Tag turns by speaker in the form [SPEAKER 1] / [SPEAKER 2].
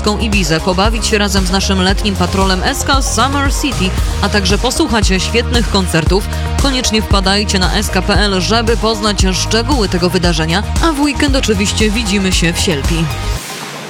[SPEAKER 1] włoską Ibizę, pobawić się razem z naszym letnim patrolem SK Summer City, a także posłuchać świetnych koncertów. Koniecznie wpadajcie na sk.pl, żeby poznać szczegóły tego wydarzenia, a w weekend oczywiście widzimy się w Sielpi.